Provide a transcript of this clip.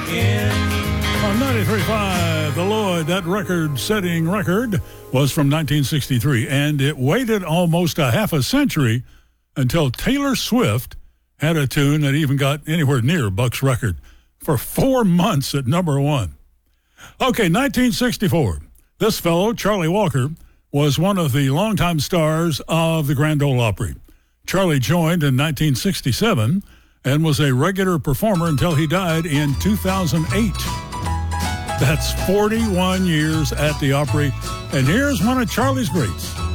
On 93.5, the Lloyd, that record-setting record was from 1963, and it waited almost a half a century until Taylor Swift had a tune that even got anywhere near Buck's record for 4 months at number one. Okay, 1964. This fellow, Charlie Walker, was one of the longtime stars of the Grand Ole Opry. Charlie joined in 1967 and was a regular performer until he died in 2008. That's 41 years at the Opry. And here's one of Charlie's greats.